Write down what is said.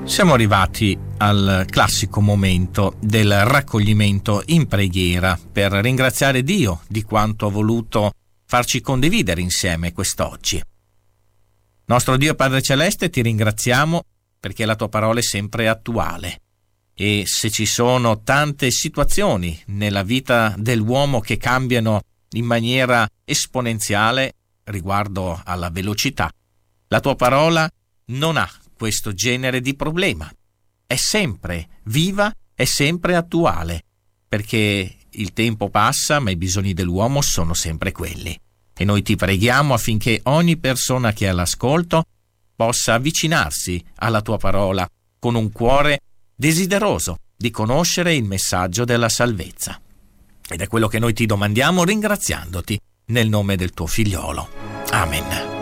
Siamo arrivati al classico momento del raccoglimento in preghiera per ringraziare Dio di quanto ha voluto farci condividere insieme quest'oggi. Nostro Dio Padre Celeste, ti ringraziamo perché la tua parola è sempre attuale e se ci sono tante situazioni nella vita dell'uomo che cambiano in maniera esponenziale riguardo alla velocità, la tua parola non ha questo genere di problema. È sempre viva, è sempre attuale, perché il tempo passa, ma i bisogni dell'uomo sono sempre quelli. E noi ti preghiamo affinché ogni persona che è all'ascolto possa avvicinarsi alla tua parola con un cuore desideroso di conoscere il messaggio della salvezza. Ed è quello che noi ti domandiamo ringraziandoti nel nome del tuo figliolo. Amen.